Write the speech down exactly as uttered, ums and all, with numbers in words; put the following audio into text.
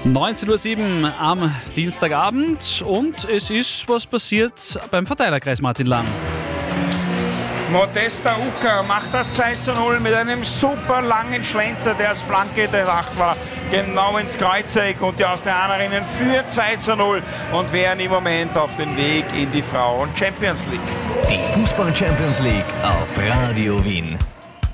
neunzehn Uhr sieben am Dienstagabend und es ist was passiert beim Verteilerkreis Martin Lang. Modesta Ucker macht das zwei zu null mit einem super langen Schlenzer, der als Flanke gedacht war, genau ins Kreuzeck, und die Austrianerinnen für zwei zu null und wären im Moment auf dem Weg in die Frauen-Champions League. Die Fußball-Champions League auf Radio Wien.